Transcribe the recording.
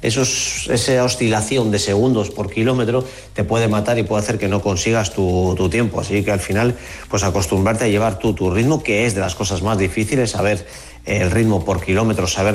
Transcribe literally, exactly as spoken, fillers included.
esos, esa oscilación de segundos por kilómetro te puede matar y puede hacer que no consigas tu, tu tiempo. Así que al final, pues acostumbrarte a llevar tú tu ritmo, que es de las cosas más difíciles, saber el ritmo por kilómetro, saber